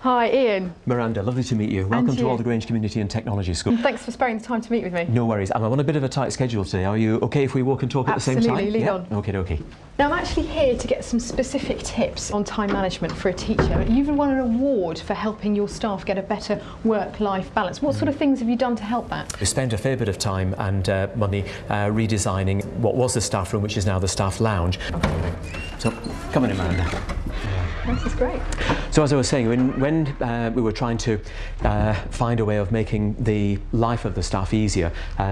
Hi, Ian. Miranda, lovely to meet you. Welcome to Alder Grange Community and Technology School. Thanks for sparing the time to meet with me. No worries. I'm on a bit of a tight schedule today. Are you okay if we walk and talk at the same time? Absolutely, lead on. Okay. Now, I'm actually here to get some specific tips on time management for a teacher. You've even won an award for helping your staff get a better work-life balance. What sort of things have you done to help that? We spent a fair bit of time and money redesigning what was the staff room, which is now the staff lounge. So, come on in, Miranda. This is great. So as I was saying, when we were trying to find a way of making the life of the staff easier,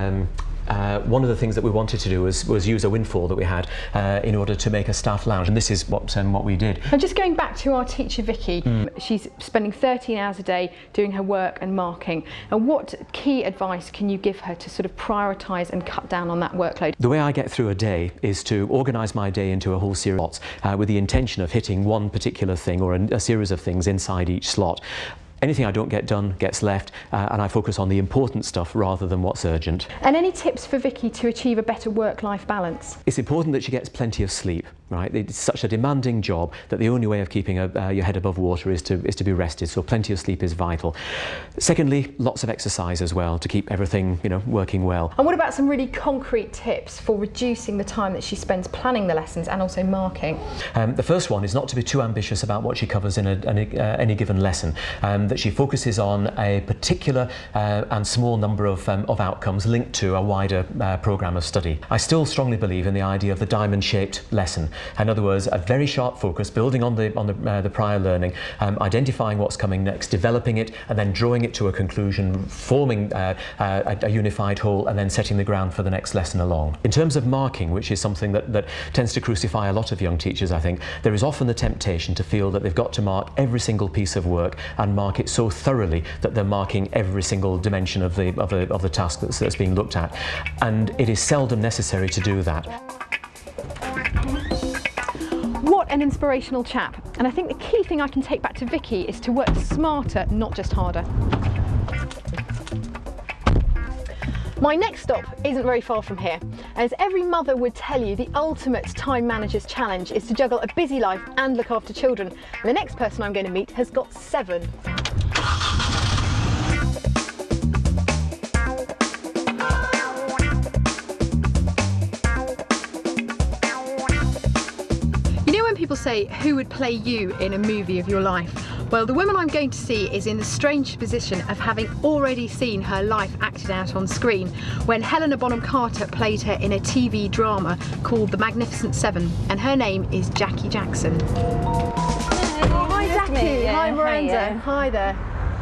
one of the things that we wanted to do was use a windfall that we had in order to make a staff lounge, and this is what we did. And just going back to our teacher Vicky, she's spending 13 hours a day doing her work and marking. And what key advice can you give her to sort of prioritise and cut down on that workload? The way I get through a day is to organise my day into a whole series of slots with the intention of hitting one particular thing or a series of things inside each slot. Anything I don't get done gets left, and I focus on the important stuff rather than what's urgent. And any tips for Vicky to achieve a better work-life balance? It's important that she gets plenty of sleep, right? It's such a demanding job that the only way of keeping your head above water is to be rested, so plenty of sleep is vital. Secondly, lots of exercise as well to keep everything, working well. And what about some really concrete tips for reducing the time that she spends planning the lessons and also marking? The first one is not to be too ambitious about what she covers in any given lesson. That she focuses on a particular and small number of outcomes linked to a wider programme of study. I still strongly believe in the idea of the diamond-shaped lesson. In other words, a very sharp focus, building on the prior learning, identifying what's coming next, developing it, and then drawing it to a conclusion, forming a unified whole, and then setting the ground for the next lesson along. In terms of marking, which is something that tends to crucify a lot of young teachers, I think, there is often the temptation to feel that they've got to mark every single piece of work and mark it so thoroughly that they're marking every single dimension of the task that's being looked at, and it is seldom necessary to do that. What an inspirational chap, and I think the key thing I can take back to Vicky is to work smarter, not just harder. My next stop isn't very far from here, and as every mother would tell you, the ultimate time manager's challenge is to juggle a busy life and look after children, and the next person I'm going to meet has got 7. People say, who would play you in a movie of your life? Well, the woman I'm going to see is in the strange position of having already seen her life acted out on screen when Helena Bonham Carter played her in a TV drama called The Magnificent Seven, and her name is Jackie Jackson. Hi Jackie, hi Miranda, hi there.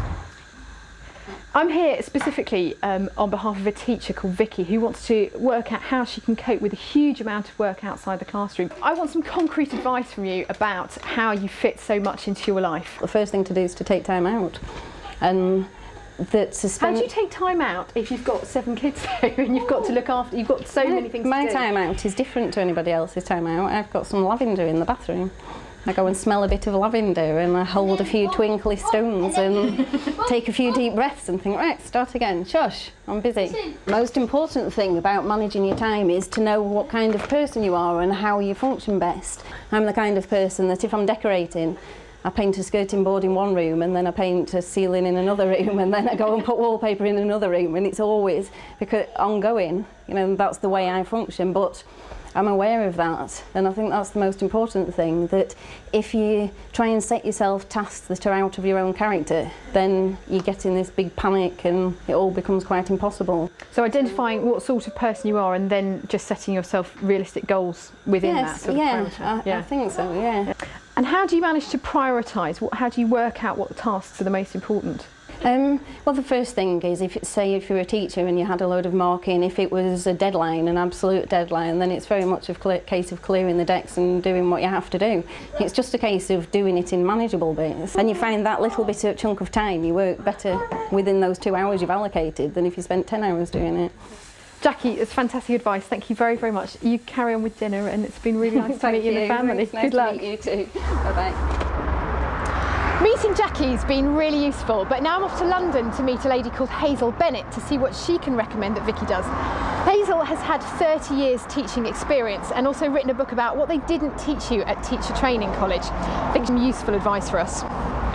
I'm here specifically on behalf of a teacher called Vicky who wants to work out how she can cope with a huge amount of work outside the classroom. I want some concrete advice from you about how you fit so much into your life. The first thing to do is to take time out. And how do you take time out if you've got 7 kids though and you've got to look after, you've got so many things to do? My time out is different to anybody else's time out. I've got some lavender in the bathroom. I go and smell a bit of lavender and I hold a few twinkly stones and take a few deep breaths and think, right, start again, shush, I'm busy. Most important thing about managing your time is to know what kind of person you are and how you function best. I'm the kind of person that if I'm decorating, I paint a skirting board in one room and then I paint a ceiling in another room and then I go and put wallpaper in another room, and it's always because ongoing, that's the way I function. But I'm aware of that, and I think that's the most important thing, that if you try and set yourself tasks that are out of your own character, then you get in this big panic and it all becomes quite impossible. So identifying what sort of person you are and then just setting yourself realistic goals within that sort of parameter. I think so, yeah. And how do you manage to prioritise? How do you work out what tasks are the most important? Well, the first thing is, if you're a teacher and you had a load of marking, if it was a deadline, an absolute deadline, then it's very much a case of clearing the decks and doing what you have to do. It's just a case of doing it in manageable bits, and you find that little bit of chunk of time you work better within those 2 hours you've allocated than if you spent 10 hours doing it. Jackie, it's fantastic advice. Thank you very, very much. You carry on with dinner, and it's been really nice to meet you and the family. Good luck. Nice to meet you too. Bye-bye. Meeting Jackie's been really useful, but now I'm off to London to meet a lady called Hazel Bennett to see what she can recommend that Vicky does. Hazel has had 30 years teaching experience and also written a book about what they didn't teach you at Teacher Training College. I think some useful advice for us.